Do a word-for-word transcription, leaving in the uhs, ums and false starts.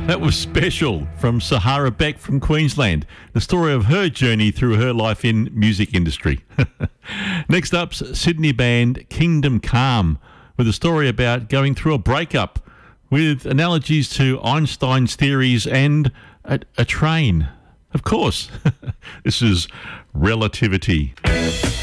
That was Special from Sahara Beck from Queensland. The story of her journey through her life in music industry. Next up's Sydney band Kingdom Calm with a story about going through a breakup with analogies to Einstein's theories and a, a train. Of course, this is Relativity.